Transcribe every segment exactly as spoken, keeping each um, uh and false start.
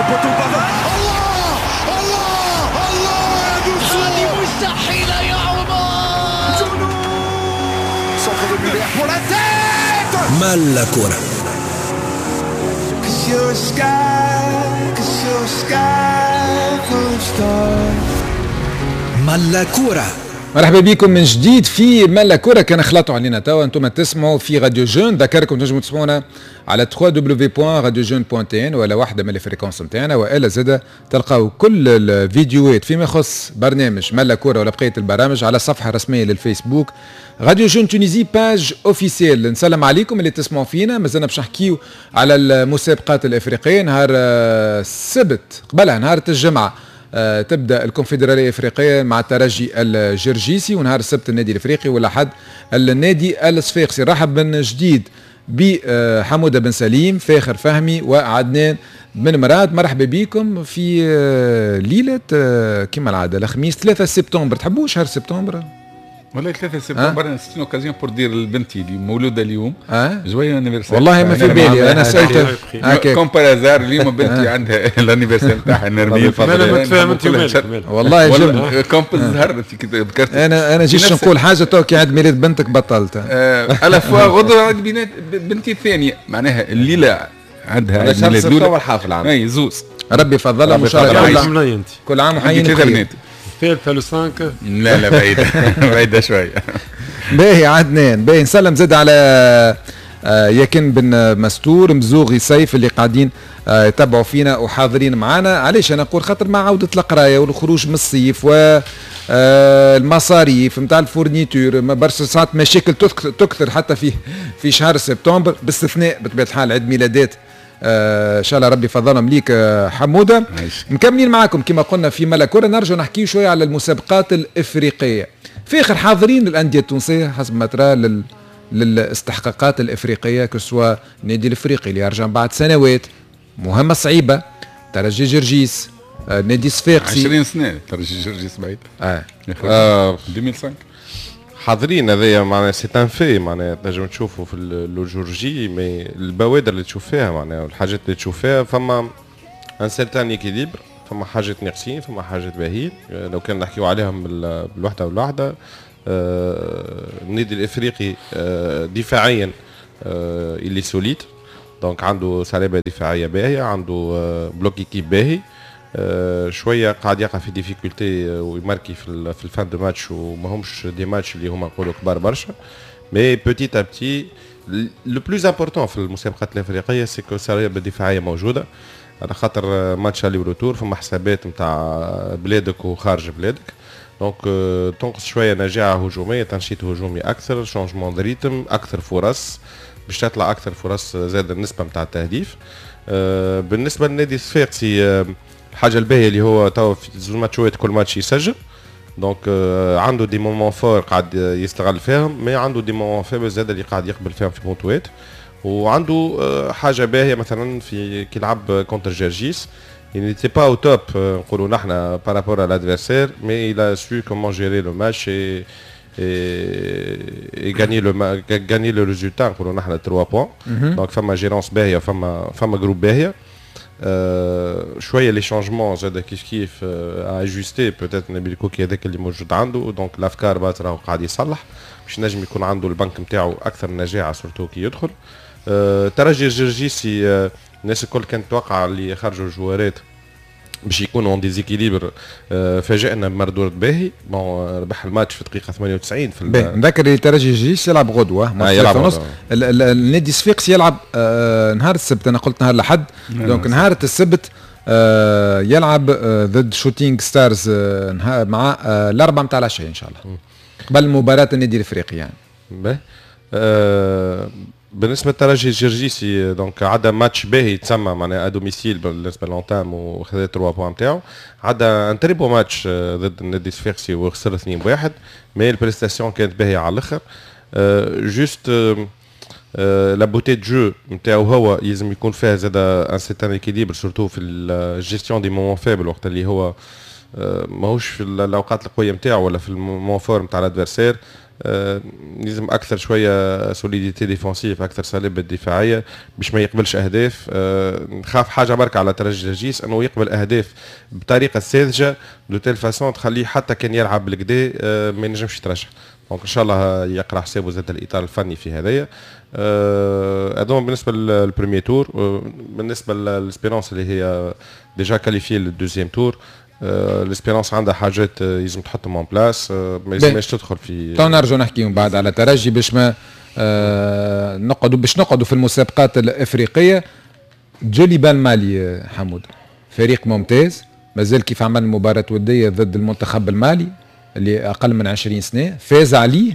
البطل بافا. الله الله الله يا دوسو، هذه مستحيلة يا عمر. جنون صفر المليح ولا تيت مال كورة. مال كورة. مرحبا بكم من جديد في مالا كورة. كان خلطوا علينا توا انتم تسمعوا في راديو جون. ذكركم تنجموا تسمعونا على دبليو دبليو دبليو بوان راديو جون بوان تي ان ولا واحدة من الفريكونس نتاعنا، والا زاده تلقاو كل الفيديوهات فيما يخص برنامج مالا كورة ولا بقية البرامج على الصفحة الرسمية للفيسبوك راديو جون تونيزي باج اوفيسيال. نسلم عليكم اللي تسمعوا فينا. مازلنا باش نحكيو على المسابقات الافريقية. نهار السبت قبلها نهار الجمعة أه تبدا الكونفدراليه الافريقيه مع الترجي الجرجيسي، ونهار السبت النادي الافريقي والاحد النادي الصفاقسي. رحب من جديد بحموده بن سليم، فاخر فهمي، وعدنان بن مراد. مرحبا بكم في ليله كما العاده الخميس ثلاثة سبتمبر. تحبوا شهر سبتمبر؟ والله ثلاثة سبتمبر سيتي اوكازيون بور دير لبنتي اللي مولوده اليوم أه؟ جوي انيفرسير. والله ما في بالي، انا سالت كوم بارازار اليوم بنتي عندها الانيفرسير نتاعها نرمي. انا متفاهم انت والله جبنا كوم الزهر انت ذكرت. انا انا جيت نقول حاجه تو كي عيد ميلاد بنتك بطلت على فوا غدوه عيد بنتي الثانيه، معناها الليله عندها عيد ميلاد الاول حافل عام اي زوز. ربي يفضلها مشاركه كل عام وحيين ثالثة لسانك. لا لا بعيدة بعيدة شوية. باهي عدنان. باهي نسلم زاد على آه يكن بن مستور مزوغي سيف اللي قاعدين آه يتبعوا فينا وحاضرين معنا. علاش انا نقول؟ خاطر مع عودة القراية والخروج من الصيف و آه المصاريف نتاع الفورنيتور برشا ساعات مشاكل تكثر حتى في في شهر سبتمبر، باستثناء بطبيعة الحال عيد ميلادات آه ان شاء الله ربي يفضلهم ليك آه حموده. مكملين معاكم كما قلنا في مالا كورة. نرجع نحكي شويه على المسابقات الافريقيه. في اخر حاضرين الانديه التونسيه حسب ما ترى لل للاستحقاقات الافريقيه، كسوا النادي الافريقي اللي يرجع بعد سنوات مهمه صعيبه، ترجي جرجيس، آه نادي الصفاقسي عشرين سنه ترجي جرجيس بعيد اه, آه. ألفين وخمسة حاضرين. هذايا معناها سي ان في، معناها تنجم تشوفوا في الجورجي مي البوادر اللي تشوف فيها معناها والحاجات اللي تشوف فيها فما ان سيرتان اكيليبر، فما حاجات ناقصين، فما حاجات باهيين. لو كان نحكيو عليهم بالوحده والوحده. آه النادي الافريقي آه دفاعيا آه اللي سوليد، دونك عنده سلابه دفاعيه باهيه، عنده آه بلوك ايكيب باهي. آه شويه قاعد يقع في ديفيكولتي ويماركي في في الفان دو ماتش، وما همش دي ماتش اللي هما نقولوا كبار برشا. مي بوتيت ا بتي لو بلوز امبورطون في المسابقات الافريقيه سيكو سلابه دفاعيه موجوده، على خاطر ماتش الي وروتور فما حسابات نتاع بلادك وخارج بلادك. دونك آه تنقص شويه نجاعه هجوميه، تنشيط هجومي اكثر، شونجمون دو ريتم، اكثر فرص باش تطلع اكثر فرص، زاد النسبه نتاع التهديف. آه بالنسبه للنادي الصفاقسي آه الحاجه الباهيه اللي هو تو في زوج ماتشات كل ماتش يسجل، دونك آه عنده دي مومون فور قاعد يستغل فيهم، مي عنده دي مومون فيبل زاد اللي قاعد يقبل فيهم في بونتوات. وعنده آه حاجه باهيه مثلا في كي لعب كونتر جرجيس، il n'était pas au top نقولوا نحن par rapport à l'adversaire, mais il a su comment gérer le match et et gagner le gagner le résultat نقولوا نحن trois points. donc فما جيرونس باهيه، فما فما جروب باهيه. Euh, شويه لي شانجمون زاد كيف كيف اجوستي بوتيت نبيل كوكي هذاك اللي موجود عنده، دونك الافكار بات راهو قاعد يصلح باش نجم يكون عنده البنك نتاعو اكثر نجاعه سورتو كي يدخل. أه ترجي الجرجيسي أه الناس الكل كانت توقع اللي خرجوا الجوارات باش يكونوا اون ديزيكيليبر. أه فاجئنا بمردود باهي، بون ربح الماتش في الدقيقه ثمانية وتسعين في نذكر اللي ترجي الجيش يلعب غدوه آه يلعب ونص. النادي الصفاقسي يلعب آه نهار السبت، انا قلت نهار الاحد، دونك نهار السبت آه يلعب آه ضد شوتينغ ستارز آه مع آه الاربعه نتاع العشاء ان شاء الله قبل مباراه النادي الافريقي يعني. آه بالنسبه للترجي الجرجيسي دونك عدا ماتش باهي تسمى معناها ا دوميسيل بالنسبه لونتام وخذ ثلاثة بوان نتاعو، عدا ان تريبو ماتش ضد النادي الصفاقسي وخسر اثنين بواحد، مي البريستاسيون كانت باهيه على الاخر. أه جوست أه لا بوتي دو جو نتاعو هو يلزم يكون فيها زاد ان سيتان اكيليبر سورتو في الجيستيون دي مومون فيبل، وقت اللي هو أه ماهوش في الاوقات القويه نتاعو ولا في المومون فور نتاع الادفيرسير. آه لازم اكثر شويه سوليديتي ديفونسيف، اكثر صلابه دفاعيه باش ما يقبلش اهداف. آه نخاف حاجه بركه على ترجي الجيش انه يقبل اهداف بطريقه ساذجه دو تيل فاسون تخليه حتى كان يلعب بالكدا آه ما ينجمش يترشح. دونك ان شاء الله يقرا حسابه زاد الاطار الفني في هذايا. هذوما آه بالنسبه للبريمير تور. آه بالنسبه للاسبيرونس اللي هي ديجا كاليفي للدوزيام تور، آه الاسبيرونس عندها حاجات آه لازم تحطهم اون بلاس، آه ما لازمش تدخل في. تو نرجعوا نحكيهم بعد على ترجي باش ما آه نقعدوا باش نقعدوا في المسابقات الافريقيه. جوليبال مالي حمود فريق ممتاز، مازال كيف عمل مباراه وديه ضد المنتخب المالي اللي اقل من عشرين سنه فاز عليه.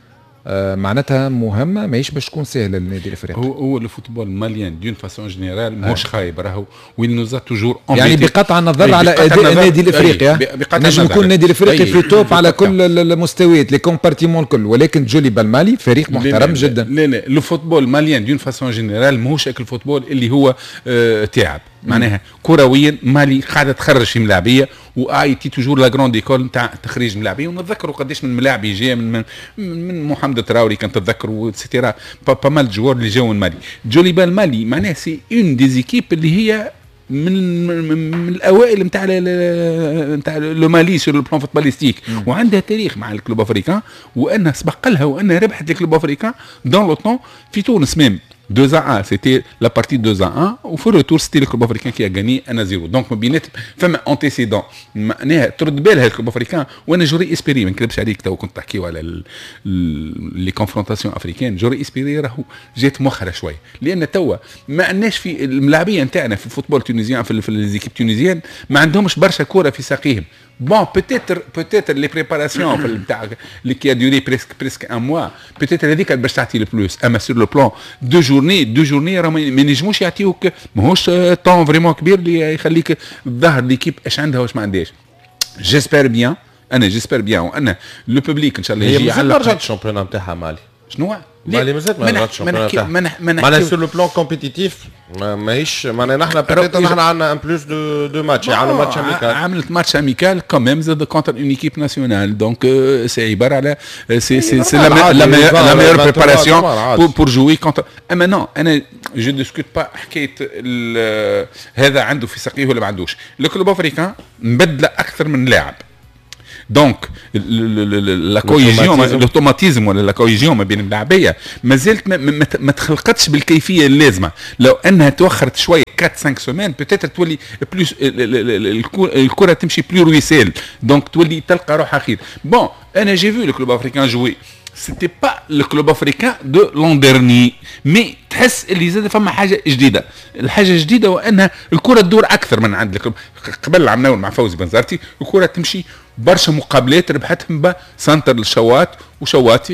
آه معناتها مهمه ماهيش باش تكون سهله للنادي الافريقي. هو هو الفوتبول ماليان دون فاسون جينيرال ماهوش خايب، راهو ويل نوزا توجور يعني بقطع النظر على اداء النادي الافريقي. نجم يكون النادي الافريقي في توب على كل المستويات لي كومبارتيمون الكل، ولكن جولي بالمالي فريق محترم جدا. لا لا الفوتبول ماليان دون فاسون جينيرال ماهوش هكا الفوتبول اللي هو آه تعب، معناها كرويا مالي قاعده تخرج في ملاعبيه وايتي توجور لا جروند ايكول نتاع تخريج ملاعبيه، ونتذكروا قداش من ملاعب جاي من, من من محمد تراوري كان تتذكروا سيتيرا با مال جوار اللي جاوا من مالي. جوليبال مالي معناها سي اون دي زيكيب اللي هي من من, من الاوائل نتاع نتاع لو مالي سور لو بلان فوتباليستيك، وعندها تاريخ مع الكلوب افريكان وانها سبق لها وانها ربحت الكلوب افريكان دون لو طون في تونس ميم deux à un, c'était la partie deux à un, au fur et à mesure c'était le club africain qui a gagné un à zéro. Donc مبينات فما انتيسيدون معناها ترد بالها الكلوب افريكان. وانا جوري اسبيري ما نكذبش عليك تو كنت تحكيو على لي كونفرونتاسيون افريكان، جوري اسبيري راهو جات مؤخره شويه، لان توا ما عندناش في الملاعبيه نتاعنا في الفوتبول التونسيان في ليزيكيب تونيزيان ما عندهمش برشا كوره في ساقيهم. Bon, peut-être, peut-être les préparations qui a duré presque, presque un mois, peut-être هذيك باش تعطي البلوس. اما sur le plan دو جورني دو جورني راه ما نجموش يعطيوك ماهوش طون فريمون كبير اللي يخليك تظهر ليكيب اش عندها واش ما عندهاش. جيسبر بيان انا جيسبر بيان وانا لو بوبليك ان شاء الله يجي على رجعت الشامبيون نتاعها مالي. شنو مالي مازالت ما رجعتش معناها سور لو بلان كومبيتيتيف ماهيش معناها نحن بيتيت نحن عندنا ان بلوس دو دو ماتش يعني ماتش اميكال. عملت ماتش اميكال كوميم زاد كونتر اون ايكيب ناسيونال، دونك سي عباره على سي سي سي لا ميور بريباراسيون بور بور جوي كونتر. اما نو انا جو ديسكوت با حكايه هذا عنده في ساقيه ولا ما عندوش. الكلوب افريكان مبدله اكثر من لاعب، دونك لا كويجيون الاوتوماتيزم ولا لا كويجيون ما بين اللاعبيه مازالت ما, ما, ما تخلقتش بالكيفيه اللازمه. لو انها توخرت شويه أربعة خمسة سيمين بوتيتر تولي بلوس الكره تمشي بلو رويسيل، دونك تولي تلقى روحها خير. بون انا جي فيو لو كلوب افريكان جوي سيتي با لو كلوب افريكان دو لون ديرني، مي تحس اللي زاد فما حاجه جديده. الحاجه الجديده وانها الكره تدور اكثر من عند الكلوب. قبل عملنا مع فوزي بنزرتي الكره تمشي برشا مقابلات ربحتهم بسنتر للشوات وشواتي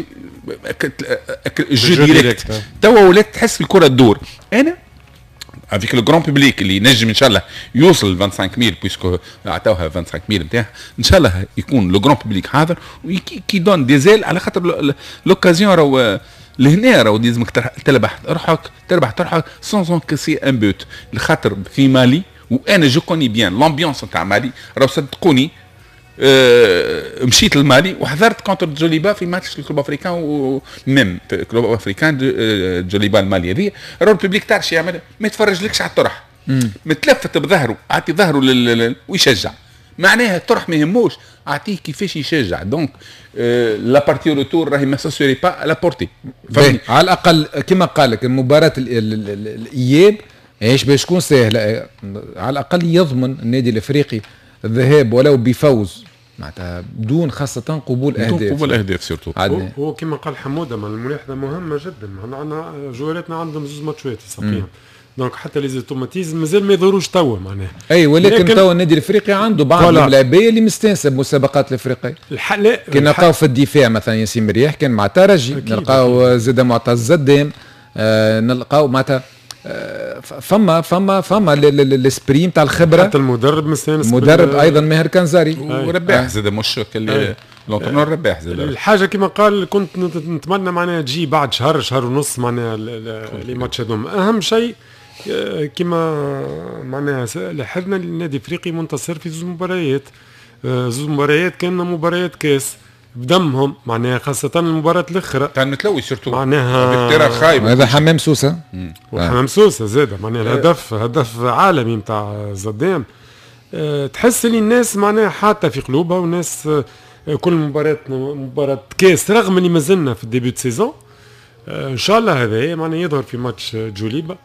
جو ديريكت. توا ولات تحس الكره تدور. انا افيك لو جران بوبليك اللي ينجم ان شاء الله يوصل خمسة وعشرين ألف بويسكو عطاوها خمسة وعشرين ألف نتاعها، ان شاء الله يكون لو جران بوبليك حاضر وكي دون ديزيل على خاطر لوكازيون راهو لهنا راهو لازمك تربح روحك تربح تروحك سون كسي ان بوت لخاطر في مالي. وانا جو كوني بيان لامبيونس نتاع مالي راهو صدقوني. أه مشيت للمالي وحضرت كونتر جوليبا في ماتش الكلوب افريكان وميم الكلوب افريكان جوليبا المالي هذه راه الببليك تعرف شو يعمل ما يتفرجلكش على الطرح متلفت بظهره عطي ظهره لل... ويشجع معناها الطرح ما يهموش اعطيه كيفاش يشجع. دونك أه لا بارتي روتور راهي ما ساسوري با لا بورتي على الاقل كما قال لك المباراه الاياب ايش باش تكون سهله على الاقل يضمن النادي الافريقي الذهاب ولو بفوز معناتها بدون خاصة قبول أهداف. بدون قبول أهداف سيرتو. هو, هو كما قال حمودة من الملاحظة مهمة جدا. احنا عندنا جواراتنا عندهم زوج ماتشات يساقيهم. دونك حتى لي زوتوماتيزم مازال ما يظهروش توا معناها. أي ولكن توا النادي الأفريقي عنده بعض اللاعبية اللي مستانسة بمسابقات الأفريقية. الحل كي نلقاو في الدفاع مثلا ياسين مريح كان مع ترجي، نلقاو زاد معتز زدام، آه نلقاو معناتها فما فما فما الاسبري نتاع الخبره. حتى المدرب مستانس، المدرب ايضا ماهر كنزاري ورباح زاد مش كل لونترونور رباح زاد. الحاجه كما قال كنت نتمنى معناها تجي بعد شهر شهر ونص معناها لي ماتش هذوم. اهم شيء كما معناها لاحظنا النادي الافريقي منتصر في زوج مباريات، زوج مباريات كان مباريات كاس بدمهم معناها، خاصة المباراة الأخرى تاع المتلوي سورتو معناها بالترا خايب. هذا حمام سوسه وحمام سوسة زاد معناها الهدف هدف عالمي نتاع زدان. أه تحس اللي الناس معناها حاطة في قلوبها، والناس أه كل مباراة مباراة كاس رغم اللي مازلنا في الديبيو دو سيزون أه ان شاء الله هذا معناها يظهر في ماتش جوليبا.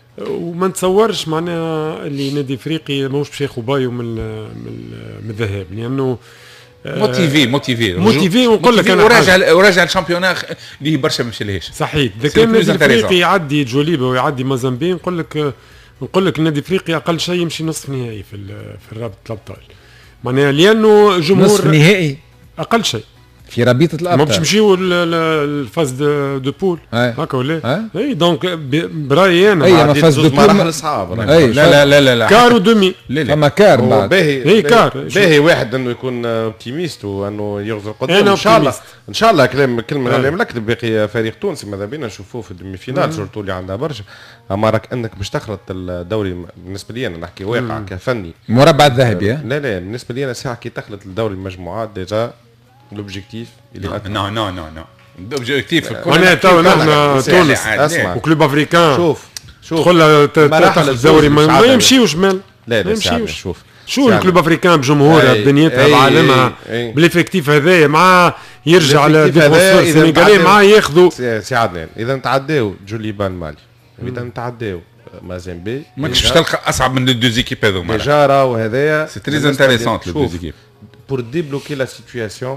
وما نتصورش معناها اللي نادي افريقي ماهوش باش ياخذ بايو من من الذهاب، لانه موتيفي موتيفي موتيفي. ونقول لك انا وراجع وراجع الشامبيونا اللي برشا ما مشالهاش. صحيح اذا كان النادي الافريقي يعدي جوليبا ويعدي موزمبيق، نقول لك نقول لك النادي الافريقي اقل شيء يمشي نصف نهائي في في رابطه الابطال معناها، لانه جمهور نصف نهائي اقل شيء في رابطه الابطال. ما باش نمشيو الفاز دو, دو بول هكا ولا اي دونك برايي انا اي ما فاز دو بول مراحل صعاب. لا لا لا لا لا كار ودومي فما كار بعد باهي هي كار باهي واحد انه يكون اوبتيميست وانه يغزر قدام ان شاء الله ان شاء الله. كلام كلمه لا يملك باقي فريق تونسي ماذا بينا نشوفوه في الدمي فينال سورتو اللي عندها برشا. اما راك انك باش تخلط الدوري بالنسبه لي انا نحكي واقع كفني مربع الذهبي. لا لا بالنسبه لي انا ساعه كي تخلط الدوري المجموعات ديجا لوبجيكتيف اللي نو نو نو نو لوبجيكتيف انا تو نحن تونس اسمع وكلوب افريكان شوف شوف تدخل تاخذ الدوري ما يمشيوش مال لا لا يمشيوش. شوف شو الكلوب افريكان بجمهورها بدنيتها بعالمها بالافكتيف هذايا مع يرجع لديفونسور سينيغالي مع ياخذوا سي عدنان. اذا نتعداو جوليبان مالي، اذا نتعداو مازيمبي، ماكش باش تلقى اصعب من الدو زيكيب هذوما. ديجا وهذايا سي تري انتريسونت لو دو زيكيب بور ديبلوكي لا سيتوياسيون.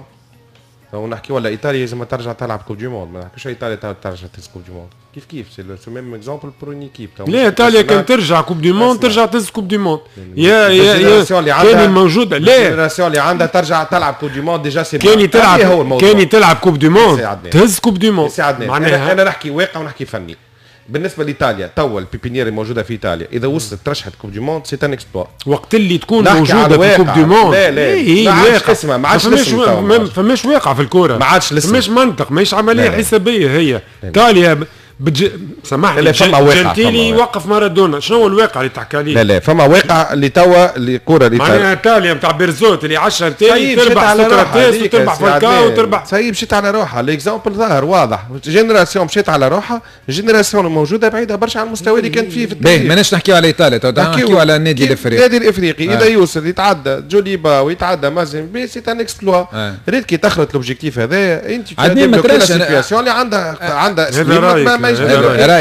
ونحكي ولا ايطاليا لازم ترجع تلعب كوب دي موند، ما نحكيش ايطاليا ترجع تهز كوب دي موند كيف كيف. سي لو ميم اكزومبل بور اون ايكيب. لا ايطاليا كان ترجع كوب دي موند ترجع تهز كوب دي موند يا يا يا كان موجوده. لا الجينيراسيون اللي عندها ترجع تلعب كوب دي موند ديجا سي كان تلعب كان تلعب كوب دي موند تهز كوب دي موند. معناها انا نحكي واقع ونحكي فني. بالنسبه لايطاليا توا البيبينيري موجوده في ايطاليا، اذا وصلت ترشحت كوب دي موند سي ان اكسبلوا. وقت اللي تكون موجوده في كوب دي موند لا لا ما عادش اسمها ما عادش اسمها ما فماش واقع في الكوره، ما عادش لسه فماش منطق ماهيش عمليه حسابيه هي. ايطاليا بج... سامحني جنتيلي يوقف مارادونا، شنو هو الواقع اللي تحكي عليه؟ لا لا فما واقع اللي توا اللي كوره اللي معناها ايطاليا نتاع بيرزوت اللي عشرة تاني تربح سقراطيس وتربح فالكاو وتربح صحيح مشيت على روحها. ليكزامبل ظاهر واضح، جينيراسيون مشيت على روحها، الجينيراسيون الموجوده بعيده برشا عن المستوى اللي كانت فيه في التاريخ. باهي ماناش نحكيو على ايطاليا تو نحكيو على النادي الافريقي. النادي الافريقي اذا يوصل يتعدى جوليبا ويتعدى مازيمبي سي ان اكسبلوا. ريت كي تخلط لوبجيكتيف هذايا انت تبدا السيتواسيون اللي عندها عندها ما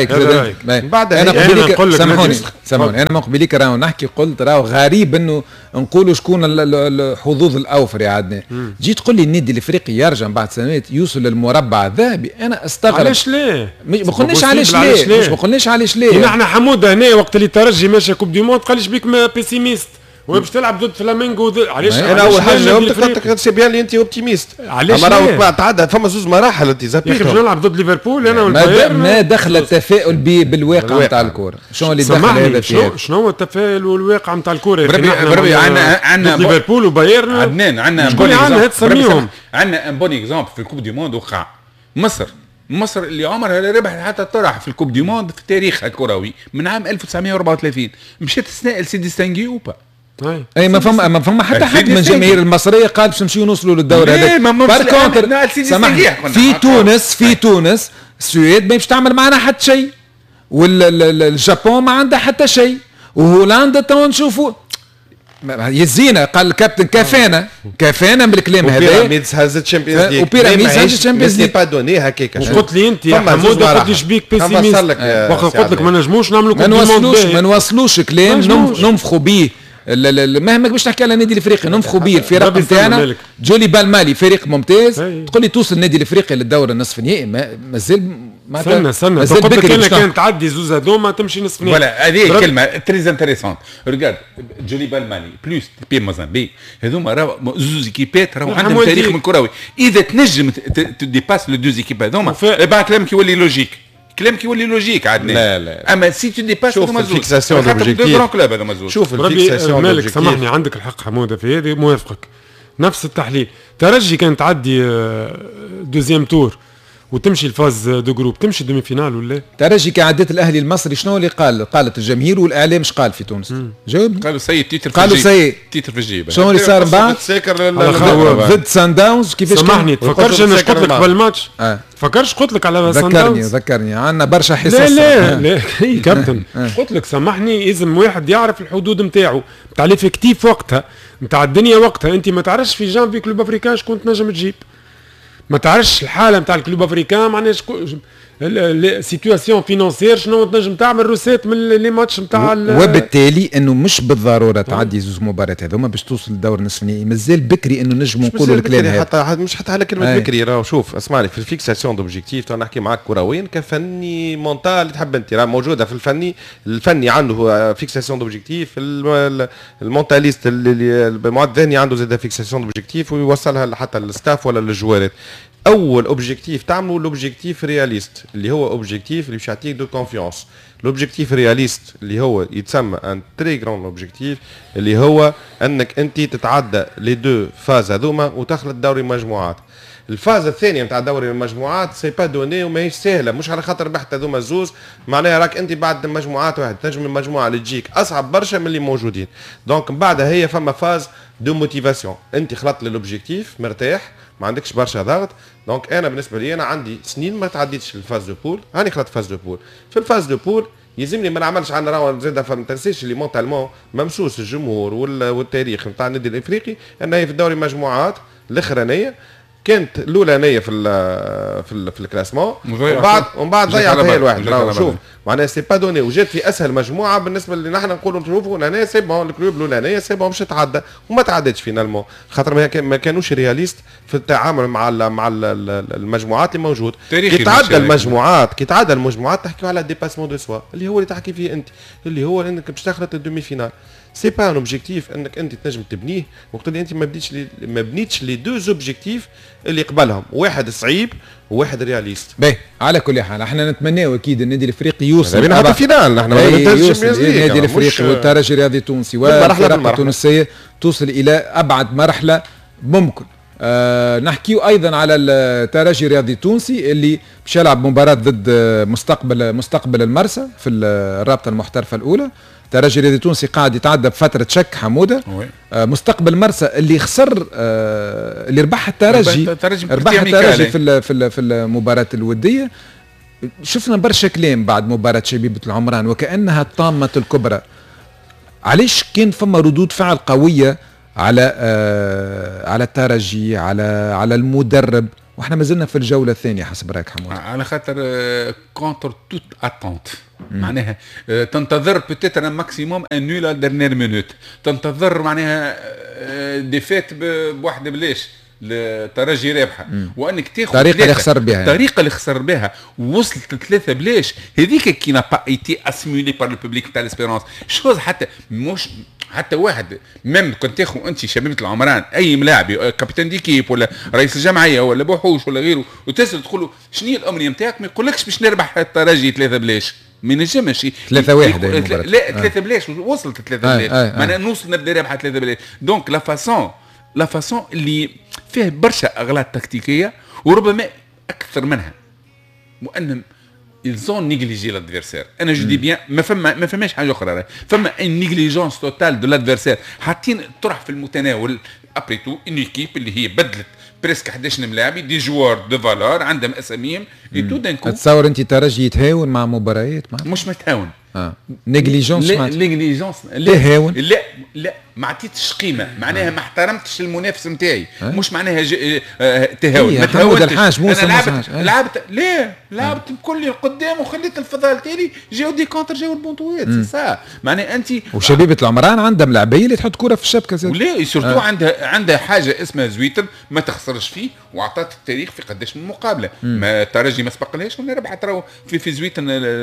بعد انا قبليك سامحوني سامحوني انا ما قبليك راهو نحكي قلت راهو غريب انه نقولوا شكون الحظوظ الاوفر يا عدنان. جيت تقول لي النادي الافريقي يرجع بعد سنوات يوصل للمربع الذهبي، انا استغرب. علاش ليه؟ ما قلناش علاش ليه مش ما قلناش علاش ليه. نحن حموده هنا وقت اللي ترجي ماشي كوب دي موند قالش بيك ما بيسيميست وباش تلعب ضد فلامينغو. علاش انا اول حاجه جاوبتك سي بيان اللي انت اوبتيميست. علاش اما تعدى فما زوج مراحل انت زابيتهم. يا اخي باش نلعب ضد ليفربول انا والبايرن. ما دخل التفاؤل بالواقع نتاع الكوره. شنو اللي دخل هذا فيه؟ شنو هو التفاؤل والواقع نتاع الكوره؟ بربي بربي عندنا عندنا ليفربول وبايرن عدنان عندنا شكون اللي عندنا تسميهم؟ عندنا ان بون اكزومبل في الكوب دي موند وقع مصر. مصر اللي عمرها لا ربحت حتى طرح في الكوب دي موند في تاريخها الكروي من عام ألف وتسعمائة وأربعة وثلاثين مشات السنه سي ديستانغي اوبا. اي ما فما ما فما حتى حد من الجماهير المصريه قال باش نمشيو نوصلوا للدوري هذاك. باركونتر في تونس في تونس السويد ما باش تعمل معنا حتى شيء، والجابون ما عندها حتى شيء، وهولندا تو نشوفوا يزينا. قال الكابتن كافانا كافانا بالكلام هذا. وبيراميدز هز الشامبيونز ليج وبيراميدز هز الشامبيونز ليج با دوني هكاك. قلت لي انت يا حمود قلت لي شبيك بيسيميست وقت قلت لك ما نجموش نعملوا ما نوصلوش ما نوصلوش كلام ننفخوا به. مهما باش نحكي على النادي الافريقي ننفخوا به الفرق نتاعنا. جولي بالمالي فريق ممتاز، تقول لي توصل النادي الافريقي للدور النصف النهائي مازال ما استنى استنى قلت لك انا كان تعدي زوز هذوما تمشي نصف نهائي. ولا هذه كلمه تريز انتريسونت. ريغارد جولي بالمالي بلوس بي موزامبيق هذوما راهو زوز ايكيبات راهو عندهم تاريخ من كروي. اذا تنجم تديباس لو دوز ايكيب هذوما بعد كلامك يولي لوجيك. كلامك يولي لوجيك عدنان. لا لا اما سي تو ديباس شوف الفيكساسيون دوبجيكتيف. شوف الفيكساسيون مالك سامحني عندك الحق حموده في هذه موافقك. نفس التحليل ترجي كانت تعدي دوزيام تور وتمشي الفاز دو جروب تمشي دومي فينال ولا؟ ترجي كعدت الاهلي المصري شنو اللي قال؟ قالت الجماهير والاعلام ايش قال في تونس؟ جاوبني. قالوا سي تيتر في قالوا سي تيتر في الجيب. شنو اللي صار من بعد؟ ضد سان داونز كيفاش سامحني تفكرش انا قلت لك قبل الماتش؟ اه فكرش قلت لك على سان ذكرني داونز؟ ذكرني عندنا برشا حصص. لا لا لا اي كابتن قلت لك سامحني لازم واحد يعرف الحدود نتاعو نتاع ليفيكتيف وقتها نتاع الدنيا وقتها. انت ما تعرفش في جانفي كلوب افريكان شكون تنجم تجيب، ما تعرفش الحاله نتاع الكلوب افريكان معناها شكون السيتواسيون فينانسيير شنو تنجم تعمل روسيت من لي ماتش نتاع وبالتالي انه مش بالضروره تعدي زوج مباريات هذوما باش توصل لدور نصف النهائي. مازال بكري انه نجموا نقولوا الكلام هذا. حتى مش حتى على كلمه بكري راهو شوف اسمعني في الفيكساسيون دوبجيكتيف تو نحكي معاك كرويا كفني مونتال تحب انت راه موجوده في الفني. الفني عنده فيكساسيون دوبجيكتيف، المونتاليست اللي المعد ثاني عنده زاد فيكساسيون دوبجيكتيف ويوصلها حتى للستاف ولا للجوارات. اول اوبجيكتيف تعملوا لوبجيكتيف رياليست اللي هو اوبجيكتيف اللي باش يعطيك دو كونفيونس. لوبجيكتيف رياليست اللي هو يتسمى ان تري جراند اوبجيكتيف اللي هو انك انت تتعدى لي دو فاز هذوما وتخلط دوري مجموعات. الفاز الثانيه نتاع دوري المجموعات سي با دوني وماهيش سهله، مش على خاطر بحث هذوما الزوز معناها راك انت بعد المجموعات واحد تنجم المجموعه اللي تجيك اصعب برشا من اللي موجودين. دونك بعدها هي فما فاز دو موتيفاسيون، انت خلطت للوبجيكتيف مرتاح ما عندكش برشا ضغط. دونك انا بالنسبه لي انا عندي سنين ما تعديتش الفاز دو بول، هاني خلطت فاز دو بول. في الفاز دو بول يلزمني ما نعملش عندنا راهو زاد ما تنسيش اللي مونتالمون ممسوس الجمهور والتاريخ نتاع النادي الافريقي انها في الدوري مجموعات الاخرانيه كانت الاولانيه في ال في ال في الكلاسمون ومن بعد ومن بعد ضيعت هي الواحد. راهو شوف معناها سي با دوني وجات في اسهل مجموعه بالنسبه اللي نحن نقولوا نشوفوا هنا سي بون الكلوب الاولانيه سي بون مش تتعدى وما تعدتش فينالمون خاطر ما كانوش رياليست في التعامل مع ال مع ال المجموعات اللي موجود. كي تعدى المجموعات كي تعدى المجموعات تحكيوا على ديباسمون دو سوا اللي هو اللي تحكي فيه انت اللي هو انك باش تخلط الدومي فينال. سي با ان اوبجيكتيف انك انت تنجم تبنيه وقت اللي انت ما بديتش لي ما بنيتش لي دو اوبجيكتيف اللي قبلهم واحد صعيب وواحد رياليست. باهي على كل حال احنا نتمناو اكيد النادي الافريقي يوصل بين حتى فينال نحن يوصل النادي الافريقي والترجي الرياضي التونسي والفرق التونسيه توصل الى ابعد مرحله ممكن. أه نحكيو ايضا على الترجي الرياضي التونسي اللي باش يلعب مباراه ضد مستقبل مستقبل المرسى في الرابطه المحترفه الاولى. الترجي الرياضي التونسي قاعد يتعدى بفتره شك حموده. آه مستقبل مرسى اللي خسر آه اللي ربح الترجي ربح الترجي في في في المباراه الوديه. شفنا برشا كلام بعد مباراه شبيبه العمران وكانها الطامه الكبرى. علاش كان فما ردود فعل قويه على آه على الترجي على على المدرب واحنا ما زلنا في الجوله الثانيه حسب رايك حمود؟ على خاطر كونتر توت اتونت معناها تنتظر بوتيتر ماكسيموم ان نول ديرنيير مينوت، تنتظر معناها ديفيت بواحد بلاش الترجي رابحه وانك تاخذ الطريقه اللي خسر بها الطريقه اللي خسر بها وصلت ثلاثه بلاش هذيك كي نا با ايتي اسيمولي بار لو بوبليك تاع ليسبيرونس شوز حتى مش حتى واحد ميم كنت تاخذ انت شبيبه العمران اي ملاعب كابتن ديكيب ولا رئيس الجمعيه ولا بوحوش ولا غيره وتسال تقول له شنو هي الامنيه نتاعك ما يقولكش باش نربح الترجي ثلاثه بلاش ما ينجمش ثلاثة واحد لا ثلاثة بلاش وصلت ثلاثة بلاش معناها نوصل نبدا رابحه ثلاثة بلاش. دونك لا فاسون لا فاسون اللي فيه برشا اغلاط تكتيكيه وربما اكثر منها وان يزون نيجليجي لادفيرسير. انا جو دي بيان ما فما ما فماش حاجه اخرى فما ان نيجليجونس توتال دو لادفيرسير حاطين طرح في المتناول ابري تو ان ايكيب اللي هي بدلت بريسك احد عشر ملاعبي دي جوار دو فالور عندهم اساميهم اي تو دانكو. تصور انت ترجي يتهاون مع مباريات مع مش متهاون اه نيجليجونس نيجليجونس لا لا لا ما عطيتش قيمه معناها ما احترمتش المنافس نتاعي مش معناها تهاون ما تهاونش انا لعبت لعبت لا لعبت بكل قدام وخليت الفضاء تاعي جاو دي كونتر جاو البونطوات سي سا معناها انت وشبيبه العمران عندها ملاعبيه اللي تحط كره في الشبكه زاد ولا سورتو آه. عندها عندها حاجه اسمها زويتر ما تخسرش فيه وعطات التاريخ في قداش من مقابله ما ترجي ما سبقلهاش ولا ربحت راهو في في زويتر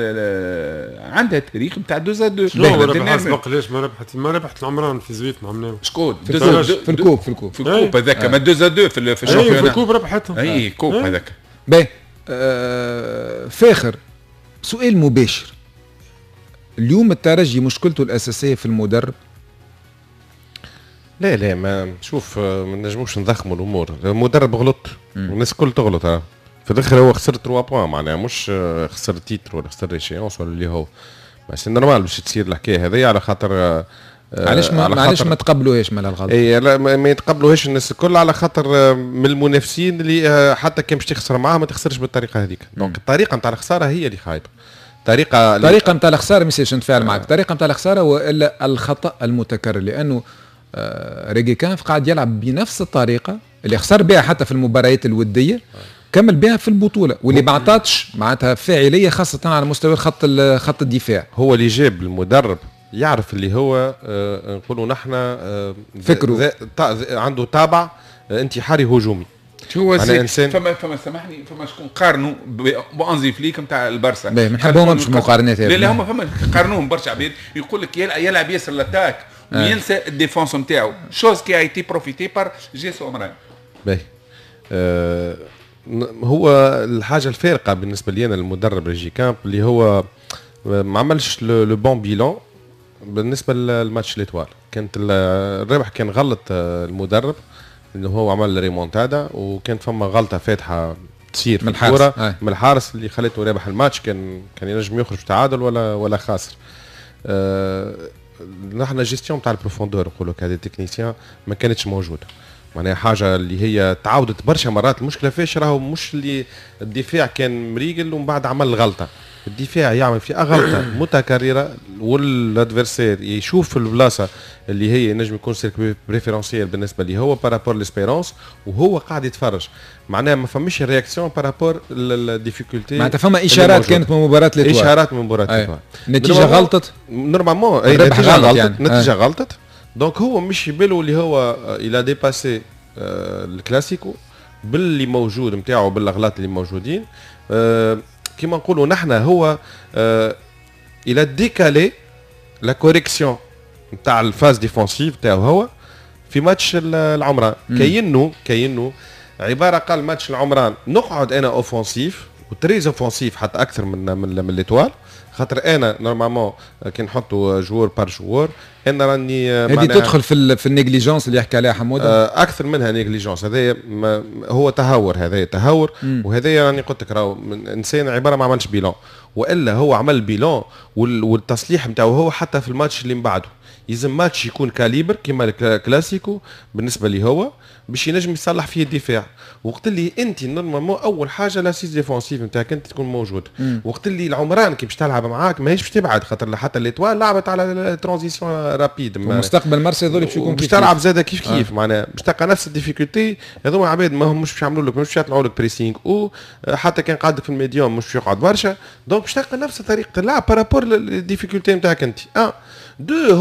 عندها تاريخ نتاع دوزا دو شنو ربحت سبق ليش ما ربحت ما ربحت العمران في زويت نعملوا شكون في الكوب في الكوب في الكوب هذاك ما دوزا دو في في الشامبيون في الكوب ربحتهم اي كوب هذاك باهي آه فاخر سؤال مباشر. اليوم الترجي مشكلته الاساسيه في المدرب؟ لا لا ما شوف ما نجموش نضخموا الامور. المدرب غلط والناس الكل تغلط. في الاخر هو خسر ثلاثة بوان معناها مش آه، خسر تيتر ولا خسر ريشيونس ولا اللي هو بس نورمال باش تصير الحكايه هذه على خاطر آه علاش ما علاش ما تقبلوهاش مال الغلط؟ اي لا ما يتقبلوهاش الناس الكل على خاطر من المنافسين اللي حتى كان باش تخسر معاه ما تخسرش بالطريقه هذيك دونك الطريقه نتاع الخساره هي اللي خايبه طريقه طريقه نتاع الخساره ماشي نتفاعل معك طريقه نتاع الخساره والا الخطا المتكرر لانه آه ريجي كانف قاعد يلعب بنفس الطريقه اللي خسر بها حتى في المباريات الوديه كمل بها في البطوله واللي ما عطاتش معناتها فاعليه خاصه على مستوى خط خط الدفاع. هو اللي جاب المدرب يعرف اللي هو آه نقولوا نحن آه فكره عنده تابع آه انتحاري هجومي. هو انا انسان فما فما سامحني فما شكون قارنوا بانزي فليك نتاع البرسا ما نحبهم مش مقارنات لا لا هم فما قارنوهم برشا عباد يقول لك يلعب ياسر الاتاك وينسى الديفونس نتاعو شوز كي ايتي بروفيتي بار جيسو امران. باهي آه هو الحاجه الفارقه بالنسبه لي انا المدرب ريجي كامب اللي هو ما عملش لو بون بيلون بالنسبه للماتش ليتوال كانت الربح كان غلط المدرب انه هو عمل ريمونتادا وكان فما غلطه فاتحه تصير في الكوره من الحارس اللي خليته رابح الماتش كان كان ينجم يخرج بتعادل ولا ولا خاسر. أه نحن جيستيون تاع البروفوندور نقولوا كهذا تكنيسيان ما كانتش موجوده معناها حاجه اللي هي تعاودت برشا مرات المشكله فيش راهو مش اللي الدفاع كان مريقل ومن بعد عمل غلطه الدفاع يعمل فيها غلطه متكرره والادفيرسير يشوف البلاصه اللي هي ينجم يكون سيرك بريفيرونسيال بالنسبه لي هو بارابور ليسبيرونس وهو قاعد يتفرج معناها ما فماش رياكسيون بارابور للديفيكولتي معناتها فما اشارات كانت من مباراه ليتوال اشارات من مباراه ليتوال النتيجه غلطت نورمالمون النتيجه غلطت يعني. النتيجه غلطت دونك هو مش يبالو اللي هو الى ديباسي الكلاسيكو باللي موجود نتاعو بالاغلاط اللي موجودين أه كما نقولوا نحن هو أه الى ديكالي لا كوريكسيون نتاع الفاز ديفونسيف تاعو هو في ماتش العمران كاينه كاينه عباره قال ماتش العمران نقعد انا اوفونسيف وتريز اوفونسيف حتى اكثر من من, من ليتوال خاطر انا نورمالمون كي نحطوا جوور بار جوور انا راني هذه تدخل في في النيجليجونس اللي يحكي عليها حموده اكثر منها نيجليجونس هذا هو تهور هذا تهور وهذا راني قلت لك راهو انسان عباره ما عملش بيلون والا هو عمل بيلون والتصليح نتاعو هو حتى في الماتش اللي من بعده يلزم ماتش يكون كاليبر كيما الكلاسيكو بالنسبه لي هو باش ينجم يصلح فيه الدفاع وقت اللي انت نورمالمون اول حاجه لاسيس ديفونسيف نتاعك انت تكون موجود وقت اللي العمران كي باش تلعب معاك ماهيش باش تبعد خاطر حتى ليتوال لعبت على ترانزيسيون رابيد ومستقبل مرسى هذول باش يكون باش تلعب زاده كيف كيف آه. معناها باش تلقى نفس الديفيكولتي هذوما عباد ما همش باش يعملوا لك مش باش يطلعوا لك بريسينغ او حتى كان قاعد في الميديوم مش يقعد برشا دونك باش تلقى نفس طريقه اللعب بارابور للديفيكولتي نتاعك انت اه دو